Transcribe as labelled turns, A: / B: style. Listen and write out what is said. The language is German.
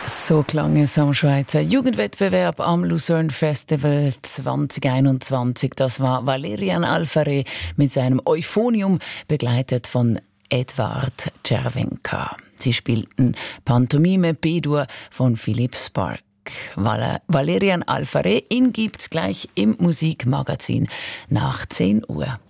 A: So klang es am Schweizer Jugendwettbewerb am Lucerne Festival 2021. Das war Valerian Alvarez mit seinem Euphonium, begleitet von Edward Czerwenka. Sie spielten Pantomime B-Dur von Philipp Spark. Valerian Alvarez, ihn gibt's gleich im Musikmagazin nach 10 Uhr.